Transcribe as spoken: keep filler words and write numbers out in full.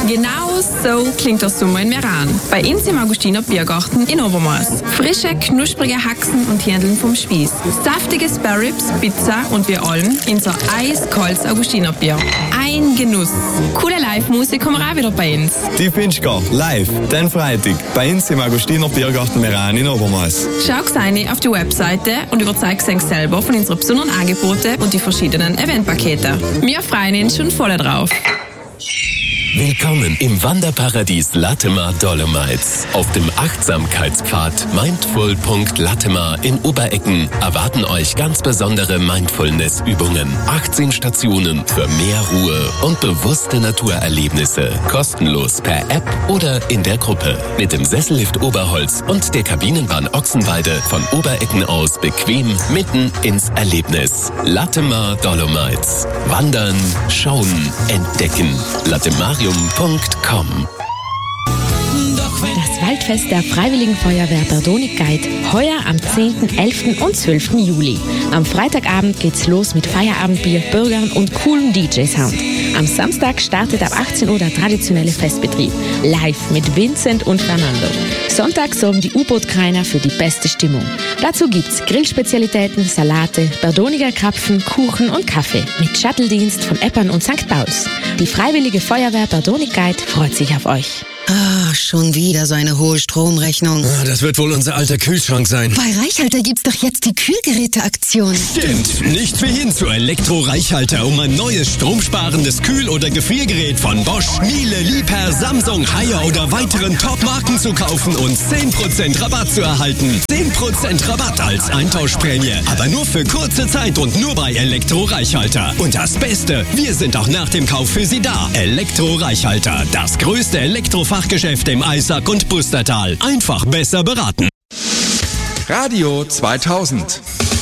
Genau so klingt der Sommer in Meran. Bei uns im Augustiner Biergarten in Obermaß. Frische, knusprige Haxen und Hähndeln vom Spieß. Saftige Sparrows, Pizza und wir allen in so eiskaltes Augustiner Bier. Ein Genuss. Coole Live-Musik kommen auch wieder bei uns. Die Finchgar live, den Freitag, bei uns im Augustiner Biergarten Meran in Obermaß. Schau rein auf die Webseite und überzeug dich selber von unseren besonderen Angeboten und die verschiedenen Eventpakete. Wir freuen uns schon voll drauf. Willkommen im Wanderparadies Latemar Dolomites. Auf dem Achtsamkeitspfad Mindful Punkt Latemar in Oberecken erwarten euch ganz besondere Mindfulness-Übungen. achtzehn Stationen für mehr Ruhe und bewusste Naturerlebnisse. Kostenlos per App oder in der Gruppe. Mit dem Sessellift Oberholz und der Kabinenbahn Ochsenweide von Oberecken aus bequem mitten ins Erlebnis. Latemar Dolomites. Wandern, schauen, entdecken. Latemarium Punkt com. Das Waldfest der Freiwilligen Feuerwehr Berdonik Guide, heuer am zehnten, elften und zwölften Juli. Am Freitagabend geht's los mit Feierabendbier, Bürgern und coolem D J-Sound. Am Samstag startet ab achtzehn Uhr der traditionelle Festbetrieb, live mit Vincent und Fernando. Sonntag sorgen die U-Boot-Kreiner für die beste Stimmung. Dazu gibt's Grillspezialitäten, Salate, Berdoniger Krapfen, Kuchen und Kaffee mit Shuttle-Dienst von Eppern und Sankt Pauls. Die Freiwillige Feuerwehr Berdonik Guide freut sich auf euch. Ah, schon wieder so eine hohe Stromrechnung. Ah, das wird wohl unser alter Kühlschrank sein. Bei Reichhalter gibt's doch jetzt die Kühlgeräte-Aktion. Stimmt, nicht wie hin zu Elektro-Reichhalter, um ein neues stromsparendes Kühl- oder Gefriergerät von Bosch, Miele, Liebherr, Samsung, Haier oder weiteren Top-Marken zu kaufen und zehn Prozent Rabatt zu erhalten. zehn Prozent Rabatt als Eintauschprämie, aber nur für kurze Zeit und nur bei Elektro-Reichhalter. Und das Beste, wir sind auch nach dem Kauf für Sie da. Elektro-Reichhalter, das größte Elektrofach Fachgeschäft im Eisack und Pustertal. Einfach besser beraten. Radio zweitausend.